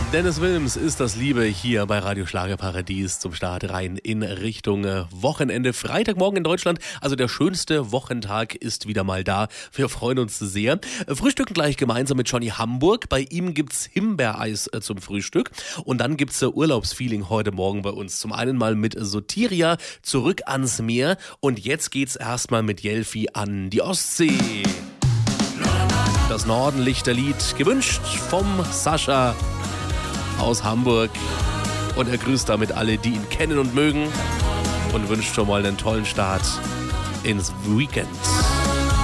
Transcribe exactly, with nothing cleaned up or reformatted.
Dennis Wilms ist das Liebe hier bei Radio Schlagerparadies zum Start rein in Richtung Wochenende. Freitagmorgen in Deutschland, also der schönste Wochentag ist wieder mal da. Wir freuen uns sehr. Frühstücken gleich gemeinsam mit Johnny Hamburg. Bei ihm gibt's Himbeereis zum Frühstück und dann gibt's Urlaubsfeeling heute Morgen bei uns. Zum einen mal mit Sotiria zurück ans Meer und jetzt geht's erstmal mit Jelfi an die Ostsee. Das Nordenlichterlied, gewünscht vom Sascha aus Hamburg. Und er grüßt damit alle, die ihn kennen und mögen und wünscht schon mal einen tollen Start ins Weekend.